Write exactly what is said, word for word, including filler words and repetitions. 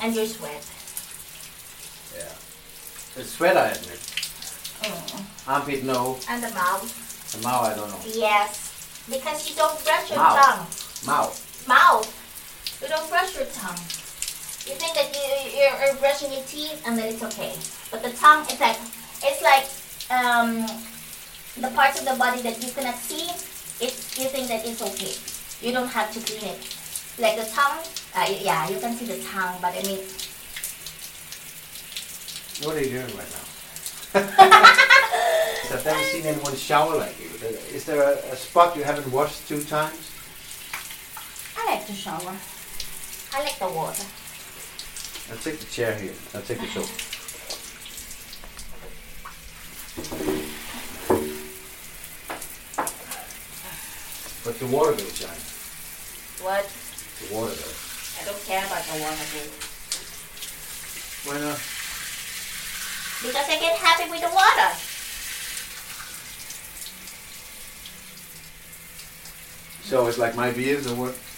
And your sweat. Yeah. The sweat, I admit. Mm. Armpit, no. And the mouth. The mouth, I don't know. Yes. Because you don't brush your Mouth. tongue. Mouth. Mouth. You don't brush your tongue. You think that you, you're, you're brushing your teeth and then it's okay. But the tongue, it's like, it's like um, the parts of the body that you cannot see, it's, you think that it's okay. You don't have to clean it. Like the tongue, uh, yeah, you can see the tongue, but I mean... What are you doing right now? I've never seen anyone shower like you. Is there a, a spot you haven't washed two times? I like to shower. I like the water. I'll take the chair here. I'll take the soap. But the water goes, Shine. What? The water goes. I don't care about the water, dude. Why not? Because I get happy with the water. So it's like my beers or what?